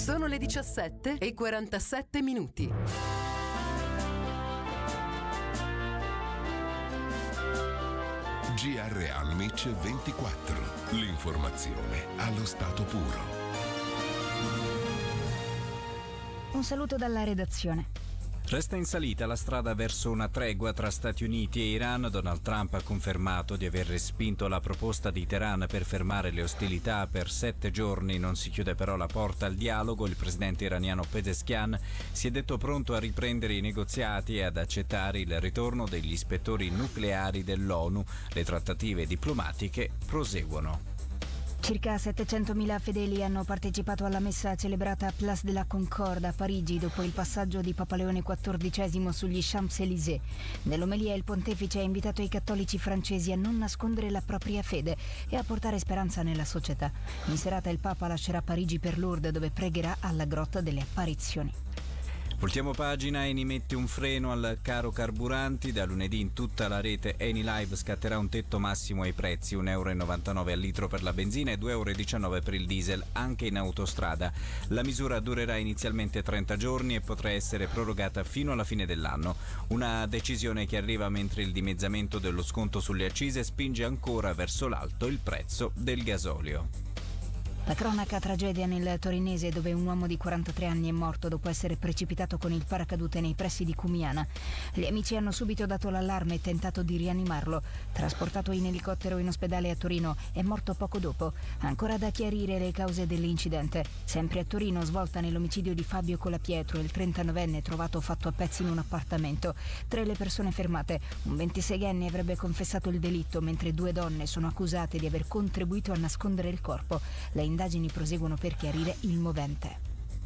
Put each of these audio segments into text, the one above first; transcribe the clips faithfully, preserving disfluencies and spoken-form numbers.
Sono le diciassette e quarantasette minuti. G R Amici ventiquattro. L'informazione allo stato puro. Un saluto dalla redazione. Resta in salita la strada verso una tregua tra Stati Uniti e Iran. Donald Trump ha confermato di aver respinto la proposta di Teheran per fermare le ostilità per sette giorni. Non si chiude però la porta al dialogo. Il presidente iraniano Pezeshkian si è detto pronto a riprendere i negoziati e ad accettare il ritorno degli ispettori nucleari dell'ONU. Le trattative diplomatiche proseguono. Circa settecentomila fedeli hanno partecipato alla messa celebrata a Place de la Concorde a Parigi dopo il passaggio di Papa Leone quattordicesimo sugli Champs-Élysées. Nell'omelia il pontefice ha invitato i cattolici francesi a non nascondere la propria fede e a portare speranza nella società. In serata il Papa lascerà Parigi per Lourdes, dove pregherà alla Grotta delle Apparizioni. Voltiamo pagina. Eni mette un freno al caro carburanti. Da lunedì in tutta la rete Eni Live scatterà un tetto massimo ai prezzi: un euro e novantanove al litro per la benzina e due euro e diciannove per il diesel, anche in autostrada. La misura durerà inizialmente trenta giorni e potrà essere prorogata fino alla fine dell'anno. Una decisione che arriva mentre il dimezzamento dello sconto sulle accise spinge ancora verso l'alto il prezzo del gasolio. La cronaca tragedia nel torinese, dove un uomo di quarantatré anni è morto dopo essere precipitato con il paracadute nei pressi di Cumiana. Gli amici hanno subito dato l'allarme e tentato di rianimarlo. Trasportato in elicottero in ospedale a Torino, è morto poco dopo. Ancora da chiarire le cause dell'incidente. Sempre a Torino, svolta nell'omicidio di Fabio Colapietro, il trentanovenne trovato fatto a pezzi in un appartamento. Tre le persone fermate. Un ventiseienne avrebbe confessato il delitto, mentre due donne sono accusate di aver contribuito a nascondere il corpo. Le indagini proseguono per chiarire il movente.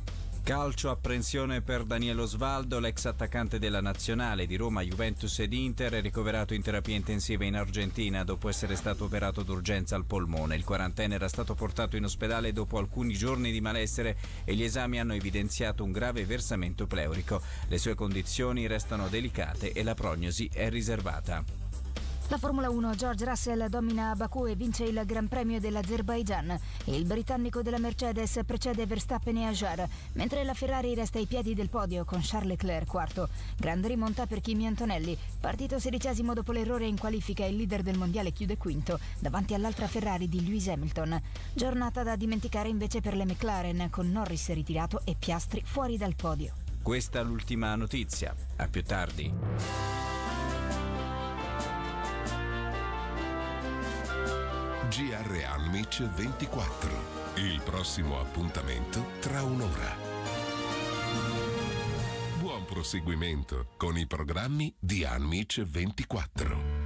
Calcio, apprensione per Daniele Osvaldo, l'ex attaccante della nazionale di Roma, Juventus ed Inter, è ricoverato in terapia intensiva in Argentina dopo essere stato operato d'urgenza al polmone. Il quarantenne era stato portato in ospedale dopo alcuni giorni di malessere e gli esami hanno evidenziato un grave versamento pleurico. Le sue condizioni restano delicate e la prognosi è riservata. La Formula uno, George Russell domina Baku e vince il Gran Premio dell'Azerbaigian. Il britannico della Mercedes precede Verstappen e Hajar, mentre la Ferrari resta ai piedi del podio con Charles Leclerc quarto. Grande rimonta per Kimi Antonelli, partito sedicesimo dopo l'errore in qualifica, il leader del mondiale chiude quinto, davanti all'altra Ferrari di Lewis Hamilton. Giornata da dimenticare invece per le McLaren, con Norris ritirato e Piastri fuori dal podio. Questa è l'ultima notizia. A più tardi. G R Amici ventiquattro. Il prossimo appuntamento tra un'ora. Buon proseguimento con i programmi di Amici ventiquattro.